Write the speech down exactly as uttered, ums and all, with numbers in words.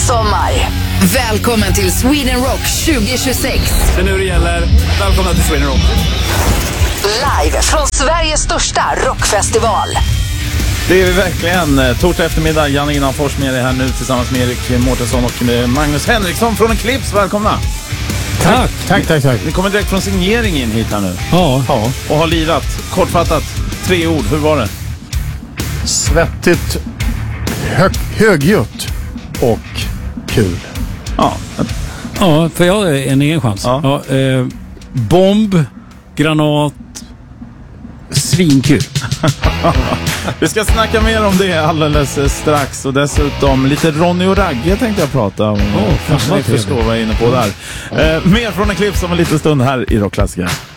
sommar. Välkommen till Sweden Rock tjugo tjugosex. Det är nu det gäller. Välkomna till Sweden Rock. Live från Sveriges största rockfestival. Det är vi verkligen. Torsdag eftermiddag, Janne Innanfors med dig här nu tillsammans med Erik Mårtensson och med Magnus Henriksson från Eclipse. Välkomna. Tack, tack, tack, tack. Ni kommer direkt från signering in hit här nu. Ja. Ja. Och har lirat. Kortfattat, tre ord. Hur var det? Svettigt, hög, högljutt och kul. Ja. Ja, för jag har en egen chans. Ja. Ja, eh, bomb, granat, svinkul. Vi ska snacka mer om det alldeles strax. Och dessutom lite Ronny och Ragge tänkte jag prata om. Oh, Kanske ni förstår vad jag är inne på där. Eh, mer från Eclipse om en liten stund här i Rockklassiker.